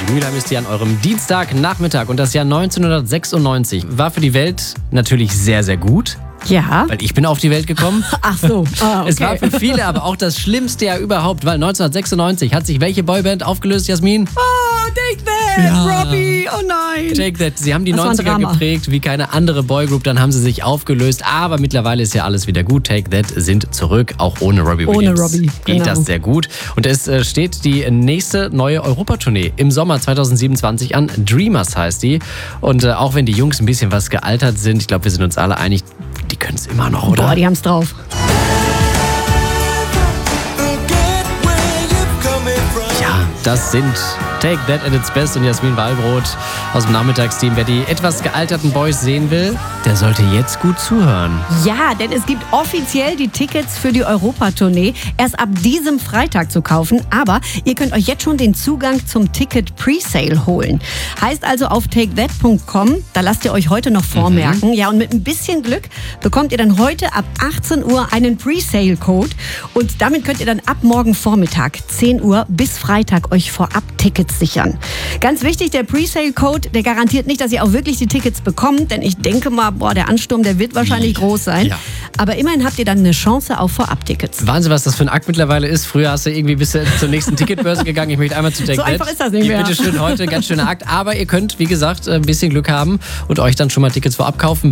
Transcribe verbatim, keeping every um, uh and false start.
Mülheim ist hier an eurem Dienstagnachmittag und das Jahr neunzehnhundertsechsundneunzig war für die Welt natürlich sehr, sehr gut. Ja. Weil ich bin auf die Welt gekommen. Ach so. Ah, okay. Es war für viele aber auch das schlimmste Jahr überhaupt, weil neunzehnhundertsechsundneunzig hat sich welche Boyband aufgelöst, Jasmin? Oh, Take That, Ja. Robbie, oh nein. Take That. Sie haben die Das war ein neunziger Drama. geprägt wie keine andere Boygroup, dann haben sie sich aufgelöst, aber mittlerweile ist ja alles wieder gut. Take That sind zurück, auch ohne Robbie Ohne Williams. Robbie, Geht genau. das sehr gut. Und es äh, steht die nächste neue Europatournee im Sommer zweitausendsiebenundzwanzig an. Dreamers heißt die. Und äh, auch wenn die Jungs ein bisschen was gealtert sind, ich glaube, wir sind uns alle einig, die können es immer noch, oder? Boah, die haben's drauf. Ja, das sind Take That at its best und Jasmin Wallbrot aus dem Nachmittagsteam. Wer die etwas gealterten Boys sehen will, der sollte jetzt gut zuhören. Ja, denn es gibt offiziell die Tickets für die Europatournee erst ab diesem Freitag zu kaufen. Aber ihr könnt euch jetzt schon den Zugang zum Ticket Presale holen. Heißt also auf take that punkt com, da lasst ihr euch heute noch vormerken. Mhm. Ja, und mit ein bisschen Glück bekommt ihr dann heute ab achtzehn Uhr einen Presale-Code. Und damit könnt ihr dann ab morgen Vormittag zehn Uhr bis Freitag euch vorab Tickets sichern. Ganz wichtig, der Presale-Code, der garantiert nicht, dass ihr auch wirklich die Tickets bekommt. Denn ich denke mal, boah, der Ansturm, der wird wahrscheinlich groß sein. Ja. Aber immerhin habt ihr dann eine Chance auf Vorab-Tickets. Wahnsinn, was das für ein Akt mittlerweile ist. Früher hast du irgendwie bis zur nächsten Ticketbörse gegangen. Ich möchte einmal zu Take So That. einfach ist das nicht mehr. Bitte schön heute, ganz schöner Akt. Aber ihr könnt, wie gesagt, ein bisschen Glück haben und euch dann schon mal Tickets vorab kaufen.